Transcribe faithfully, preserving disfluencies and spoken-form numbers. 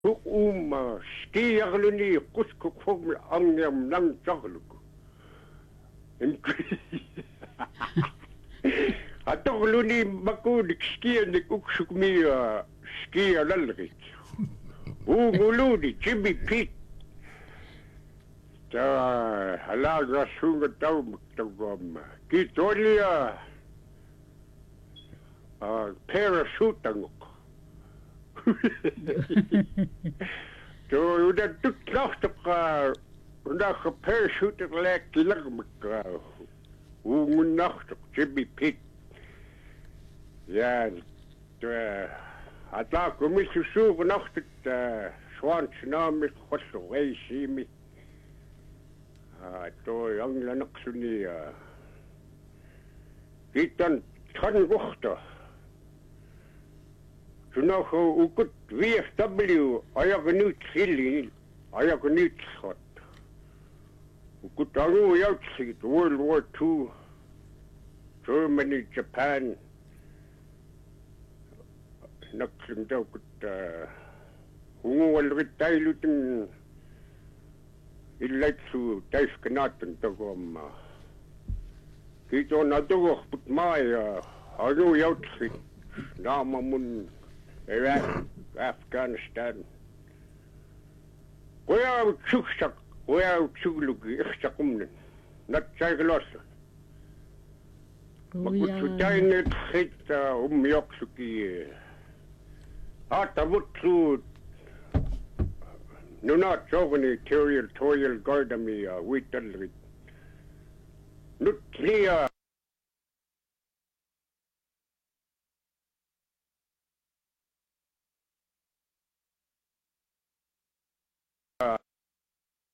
Um skiarluni kuskukfum angyam nang chagluk. Atogluni makudik skianik uksukmi skialalrik. Unguludi chibi pit. Ta halaga sunga tau mktagom. Kitolia parachutangok. So udah tut lastok ka udah ke parachute lek kilag mak ungun nachtok chibi pit. Ja, ata komisu su nachtot swan tsunami khoslo way simi. Ah to yang lanak suni kitan than gochta. Toen ukut V F W ayagnut khili ayagnut khot. Ukut anu yautsik World War Two, Germany, Japan. Naksim daw kut hunguwal ritailutin ilaisu taiskanatan tagom. Kito nadogoh putmaya anu yautsik namamun Iraq, Afghanistan. Where chuksak, where chulugi, ichsakumnen. Not chaglosa. Makutsutain it hit um yoksuki. Atamutsu. No, not jovani territorial gardami, uh, wheat. Nutlia.